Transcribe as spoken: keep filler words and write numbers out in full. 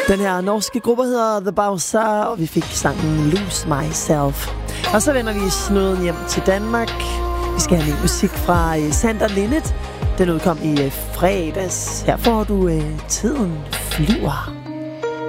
Den her norske gruppe hedder The Bowser, og vi fik sangen Lose Myself. Og så vender vi snuden hjem til Danmark. Vi skal have lidt musik fra Sander Linnet. Den udkom i fredags. Her får du uh, Tiden flyver.